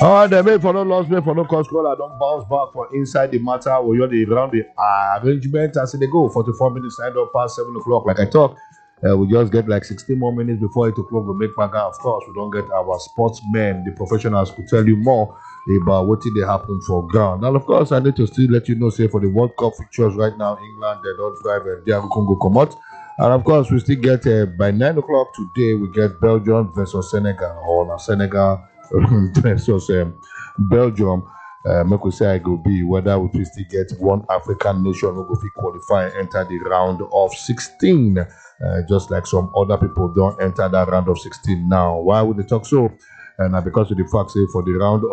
All right, then, for no loss, for no cost call. I don't bounce back for inside the matter. We are the round the arrangement as they go. 44 minutes, signed up past 7 o'clock. Like I talk, we just get like 16 more minutes before 8 o'clock. We make back. Of course, we don't get our sportsmen, the professionals, could tell you more about what did they happen for ground. Now, of course, I need to still let you know, say for the World Cup fixtures right now, England they don't drive and Diego Congo come out. And of course, we still get by 9 o'clock today. We get Belgium versus Senegal, or now Senegal versus Belgium. Make we say I go be whether we still get one African nation who go fit qualify and enter the round of 16. Just like some other people don't enter that round of 16 now. Why would they talk so? And because of the fact say for the round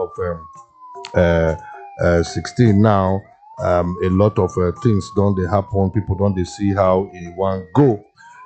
of 16 now, a lot of things don't they happen. People don't they see how it want go.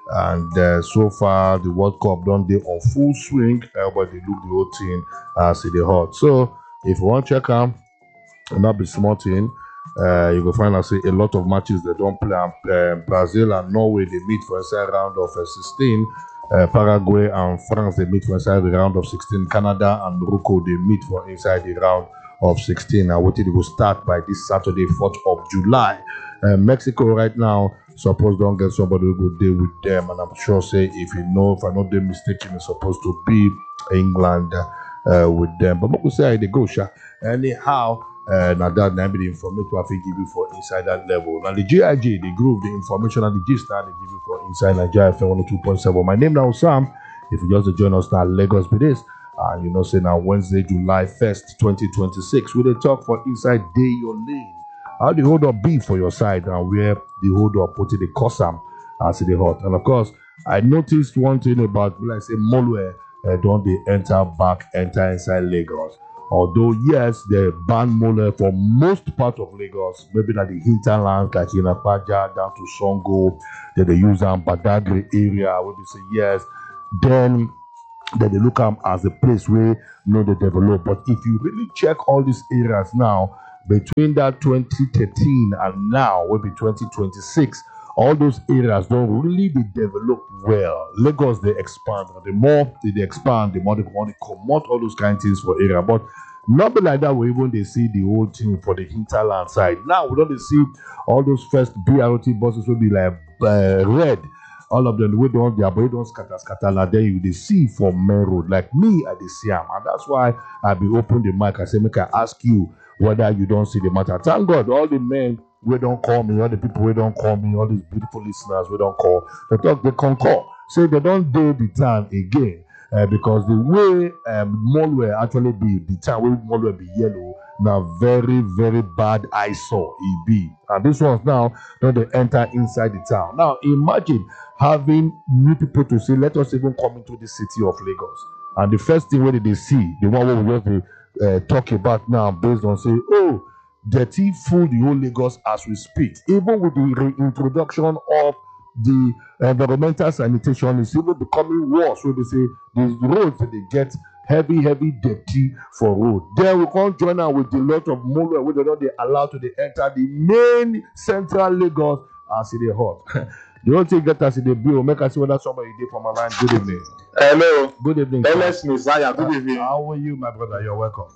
And so far the World Cup don't they on full swing. Everybody look the whole thing as it hot. So if you want to check out and not be small thing, you will find out say a lot of matches they don't play. Brazil and Norway they meet for inside round of 16. Paraguay and France they meet for inside the round of 16. Canada and Morocco they meet for inside the round of 16. And what it will start by this Saturday, 4th of July. Mexico right now suppose don't get somebody who go deal with them, and I'm sure say if I'm not mistaken, it's supposed to be England with them. But we say they go sha. Anyhow, now that be the information I think give you for inside that level. Now the GIG, the group, the information and the gist that they give you for inside Nigeria FM 102.7. My name now Sam. If you just join us now, Lagos be this. And you know, say now Wednesday, July 1st, 2026. We they talk for inside day your lane. How the hold up be for your side and where the hold up put it the cosam as the hot. And of course, I noticed one thing about like say Molwe don't they enter inside Lagos. Although yes, they ban Mole for most part of Lagos, maybe like the hinterlands like Inapaja down to Songo, then they use Badagry area where they say yes, then they look as a place where they develop. But if you really check all these areas now, between that 2013 and now, will be 2026, all those areas don't really develop well. Lagos they expand, and the more they expand, the more they want to promote all those kind of things for area. But not be like that. We even they see the whole thing for the hinterland side. Now we don't see all those first BRT buses will be like red. All of them, we don't scatter. Like then you they see from main road. Like me, I they see them, and that's why I be open the mic. I say, make I ask you whether you don't see the matter. Thank God, all the men we don't call me, all the people we don't call me, all these beautiful listeners we don't call. They talk, they concur. So they don't do the time again because the way Molwe actually be the time where Molwe be yellow now very very bad eyesore it be, and this one's now don't they enter inside the town. Now imagine having new people to say let us even come into the city of Lagos, and the first thing when they see the one we just talk about now based on say oh dirty full the whole Lagos as we speak, even with the reintroduction of the environmental sanitation is even becoming worse. So they say these roads they get heavy dirty for road. Then we can't join out with a lot of more where they don't they allow to enter the main central Lagos as it is hot. The whole thing get us in the bill. Make us see whether somebody did from my line. Good evening. Hello. Good evening. LS Messiah. Good evening. How are you, my brother? You're welcome.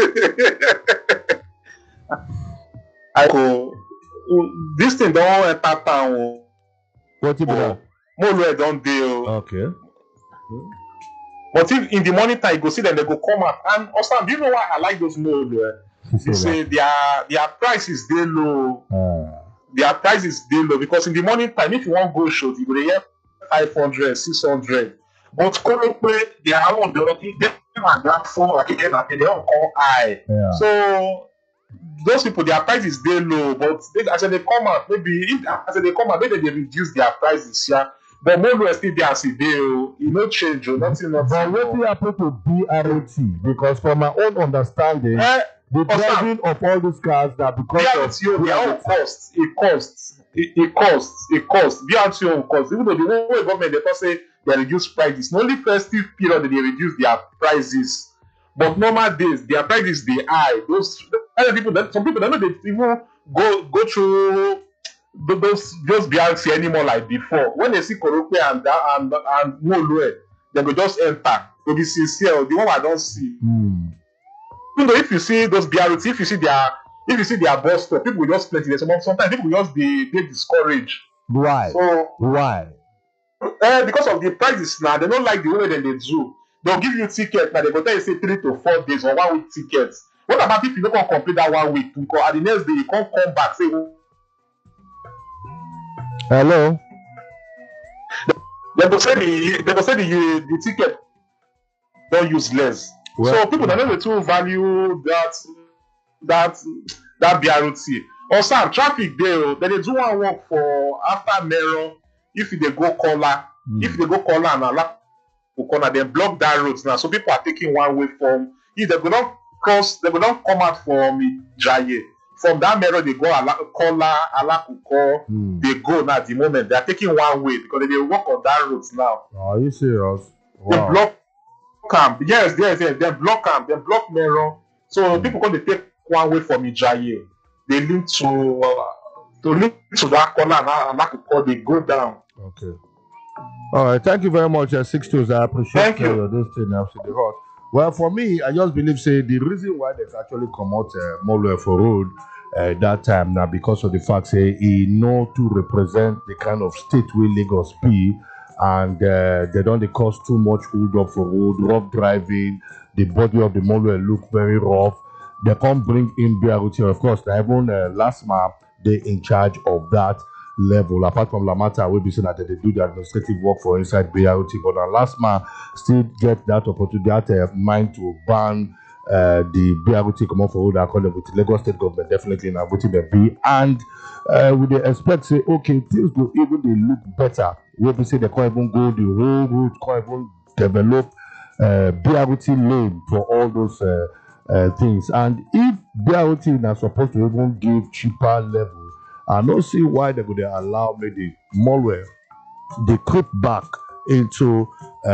This thing don't enter town. What you been? More don't deal. Okay. But if in the morning time you go see them, they go come out. And also, do you know why I like those Molue? They say their price is they low. Their price is they low because in the morning time, if you want go show, you go get 500, 600. But Kolope, they are on the they are that for again, they don't call high. Yeah. So those people, their price is they low. But as they come out, maybe maybe they reduce their prices here. But more still there as a deal, you know, change or nothing. But what happened to BRT? Because from my own understanding, the driving of all these cars that because BRT, their own cost, it costs. BRT cost. Even though the whole government they say they reduce prices, only festive period they reduce their prices. But normal days, their prices they high. Those other people, some people they don't even go through those BRT anymore like before. When they see Korope and Molue, they go just enter. To be sincere, the one I don't see. even though if you see those BRT, if you see their bus stop, people will just plenty. Sometimes people will just they discouraged. Why? So Why? because of the prices now, they don't like the way that they do. They'll give you tickets now. They go tell you say 3 to 4 days or 1 week tickets. What about if you don't complete that 1 week? Because at the next day you can't come back say. Hello. They go say the ticket don't use less. Well, so people don't know to value that BRT. Also, traffic there, then they do one work for after Mero. If they go Kola, if they go Kola and Alak corner, then block that road now. So people are taking one way from. If they go not cross, they go not come out from Jaye. From that Mero, they go Kola, Alakuko. They go now at the moment. They are taking one way because they work on that road now. Are you serious? Wow. They block camp. Yes. They block camp. They block Mero. So people come they take one way from Jaye. They link to that corner and Alakuko. They go down. Okay. All right. Thank you very much, 6-2. I appreciate this thing. Absolutely hot. Well, for me, I just believe say the reason why there's actually come out Molue for road that time now because of the fact say he know to represent the kind of state where Lagos be, and they don't cause too much hold up for road, rough driving. The body of the Molue look very rough. They can't bring in BRT, of course. Even last month they in charge of that level. Apart from Lamata, we'll be saying that they do the administrative work for inside BRT, but last month still get that opportunity, that mind to ban the BRT come off for road according with the Lagos State government, definitely in voting the B. And we they expect say okay, things will even they look better. We'll be saying they can't even go the whole route, can't even develop BRT lane for all those things. And if BRT are supposed to even give cheaper level, I don't see why they would allow maybe Molue they creep back into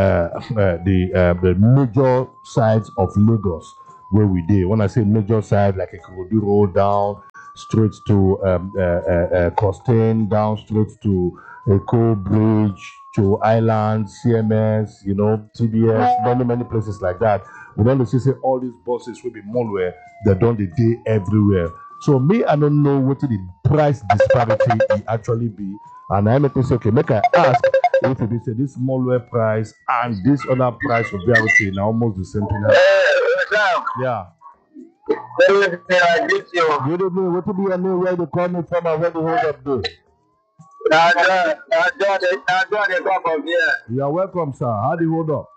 the major sides of Lagos where we did. When I say major side, like a Ikorodu Road down straight to Costain, down straight to Echo Bridge, to Island, CMS, TBS, many places like that. We don't see all these buses will be Molue that don't the day everywhere. So me, I don't know what the price disparity it actually be, and I make me say, okay, make I ask if it is this Molue price and this other price of BRT now almost the same thing. Yeah. Good evening. What will be your name? Where they call me from and where the hold up do? You are welcome, sir. How do you hold up?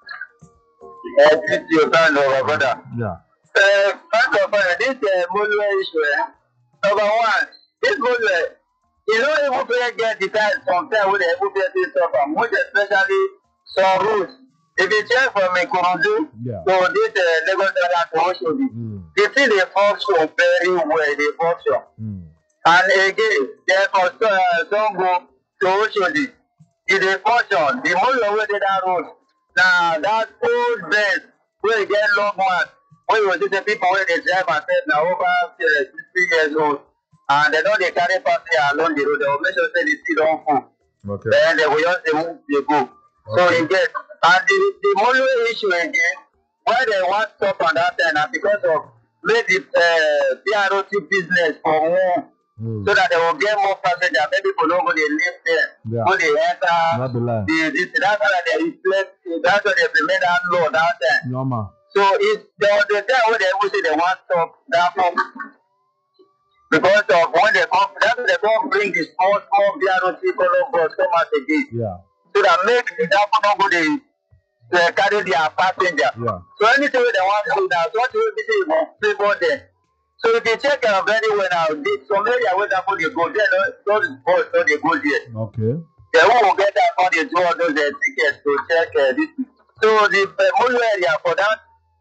Yeah. First of all, this Molue issue, number one, this Molue, you don't even get the time sometimes when they even get this stuff, most especially some routes. If you check from Ikorodu to this Lagos Island to Oshodi, the thing they function very well, they function. And again, therefore, some go to Oshodi, if they function, the Molue way they that road, now that old bed, where you get long one, when you see the people where they drive and say now over 60 years old, and they don't they carry passenger along the road, they will make sure say the seat don't full. Okay. Then they will just they go. Okay. So you get, and the Molue issue again, why they want stop on that end, and because of make the BRT business for more, so that they will get more passengers. Maybe people don't go they live there, go they enter. That's why they reflect. That's why they implement that law that time. Normal. So it's the time when they always say they want stop that from because of when they come, that's when they come bring the small BRT color bus come out again. Yeah. So that make the don't go they carry their passenger. Yeah. So anything they want to do now, so what you will say you favor them. So if you check very well now, some area where they go there, those boys don't they go there. Okay. They will get that on the do all those tickets to check this. So the Molue area for that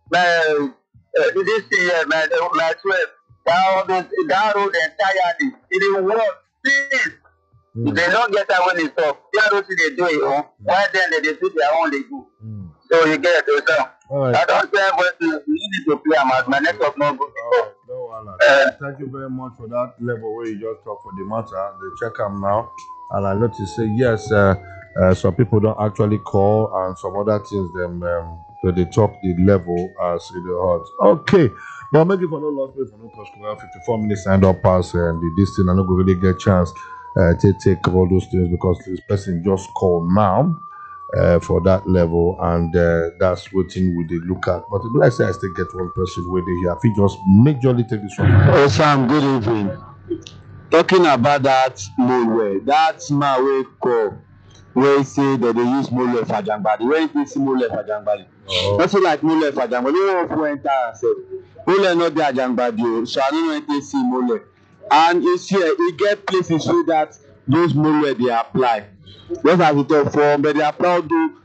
this year, my 12, that road entirely, it will work. Please, if they don't get that when it's up, they don't see they do it. Why then they do their own, they go. So you get it. So right. I don't say what you need to play my network not good. Thank you very much for that level where you just talk for the matter. They check them now, and I notice say yes. Some people don't actually call, and some other things them So they talk the level as in the heart. Okay. Well, maybe for no loss, for no cost, 54 minutes signed up pass and this thing, I don't really get chance to take all those things because this person just called now for that level, and that's what thing we did look at. But like I say, I still get one person where they here. I think just majorly take this one. Oh, Sam, good evening. Talking about that Molwe, that man wey call wey say that they use Molwe for Jangbadi. When you see Molwe for Jangbadi, nothing like Molwe for Jangbadi. We don't want to enter and say Molwe not there Jangbadi, so I don't know if they see Molwe. And it's here, you get places so that those Molwe they apply. Just as we talk for, but they apply to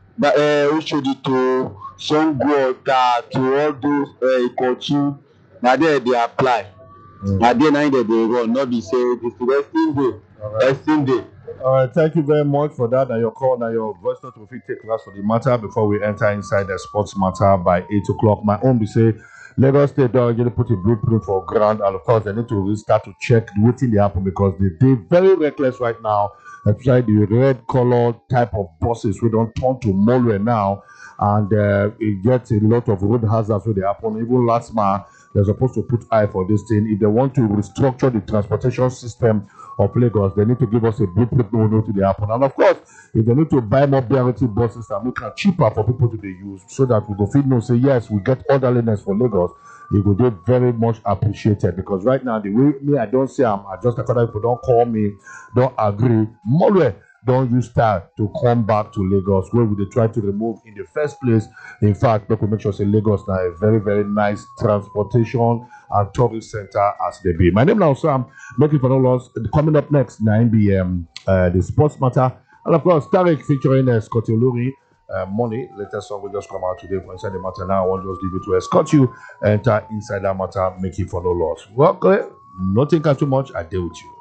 Oshodi, Songwater, to all those Ikochi. Now there they apply. And then I they run, not be say this resting day. Resting day. All right, thank you very much for that. And your call, now your voice note will take class for the matter before we enter inside the sports matter by 8 o'clock. My own be say Lagos State already put a blueprint for ground, and of course they need to really start to check what thing they happen because they're very reckless right now. Especially the red color type of buses we don't turn to Molwe now, and it gets a lot of road hazards where they happen. Even last month they're supposed to put eye for this thing. If they want to restructure the transportation system of Lagos, they need to give us a blueprint no know to the happen. And of course, if they need to buy more BRT buses and make it cheaper for people to be used, so that we go feel no say yes, we get orderliness for Lagos, it will be very much appreciated. Because right now, the way me I don't say I just according people don't call me, don't agree. Molwe don't use that to come back to Lagos, where would they try to remove in the first place. In fact, we make sure say Lagos now a very, very nice transportation and tourist center as they be. My name now Sam, looking for no loss. Coming up next, 9 p.m. The sports matter. And of course, Tarek featuring Scotty Olori. Money, latest song will just come out today for Inside the Matter. Now I want to just leave it to escort you, enter inside that matter, make it for no loss. Well, nothing can too much, I deal with you.